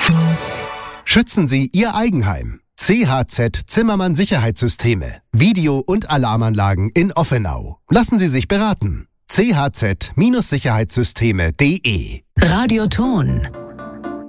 Schützen Sie Ihr Eigenheim. CHZ Zimmermann Sicherheitssysteme. Video- und Alarmanlagen in Offenau. Lassen Sie sich beraten. chz-sicherheitssysteme.de Radioton